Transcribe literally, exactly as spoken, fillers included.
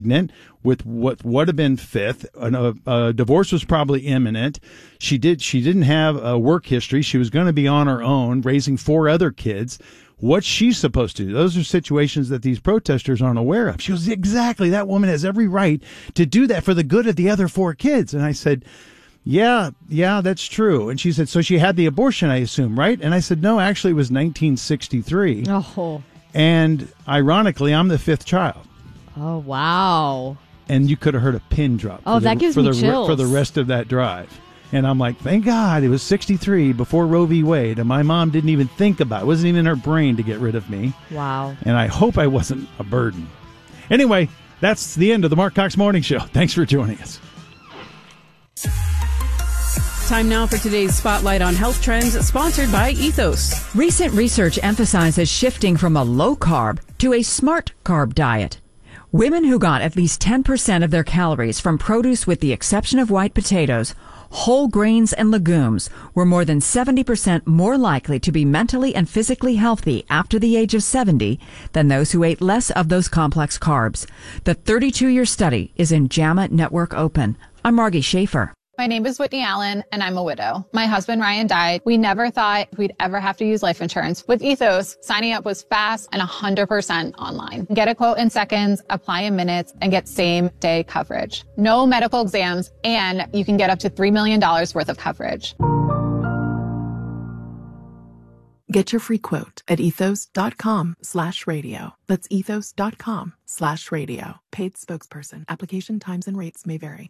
pregnant with what would have been fifth. A, a divorce was probably imminent. She did. She didn't have a work history. She was going to be on her own, raising four other kids. What's she supposed to do? Those are situations that these protesters aren't aware of. She goes, exactly. That woman has every right to do that for the good of the other four kids. And I said, yeah, yeah, that's true. And she said, so she had the abortion, I assume, right? And I said, no, actually it was nineteen sixty-three. Oh. And ironically, I'm the fifth child. Oh, wow. And you could have heard a pin drop. Oh, for that the, gives for me the, chills. For the rest of that drive. And I'm like, thank God it was sixty-three before Roe v. Wade. And my mom didn't even think about it. It wasn't even in her brain to get rid of me. Wow. And I hope I wasn't a burden. Anyway, that's the end of the Mark Cox Morning Show. Thanks for joining us. Time now for today's Spotlight on Health Trends, sponsored by Ethos. Recent research emphasizes shifting from a low-carb to a smart carb diet. Women who got at least ten percent of their calories from produce with the exception of white potatoes, whole grains, and legumes were more than seventy percent more likely to be mentally and physically healthy after the age of seventy than those who ate less of those complex carbs. The thirty-two-year study is in JAMA Network Open. I'm Margie Schaefer. My name is Whitney Allen, and I'm a widow. My husband, Ryan, died. We never thought we'd ever have to use life insurance. With Ethos, signing up was fast and one hundred percent online. Get a quote in seconds, apply in minutes, and get same-day coverage. No medical exams, and you can get up to three million dollars worth of coverage. Get your free quote at ethos.com slash radio. That's ethos.com slash radio. Paid spokesperson. Application times and rates may vary.